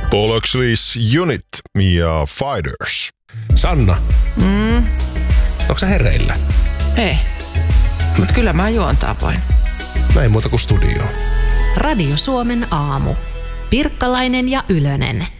Bollocks Unit ja Fighters. Sanna, onko sä hereillä? Ei, mutta kyllä mä juontaa voin. Näin muuta kuin studioon. Radio Suomen aamu. Pirkkalainen ja Ylönen.